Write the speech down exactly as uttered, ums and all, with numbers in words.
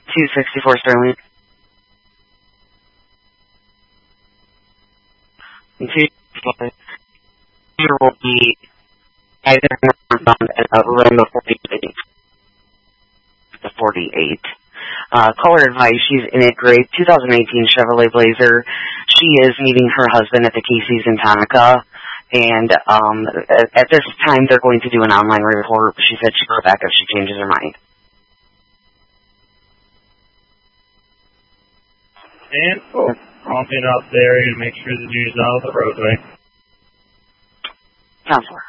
two sixty-four Sterling. And two will be either northbound at around the forty-eight. The forty-eight. Uh, caller advice, she's in a gray two thousand eighteen Chevrolet Blazer. She is meeting her husband at the Casey's in Tonica. And um, at, at this time, they're going to do an online report. She said she'll go back if she changes her mind. And oh, pumping up there to make sure the dude's out of the roadway. Counselor.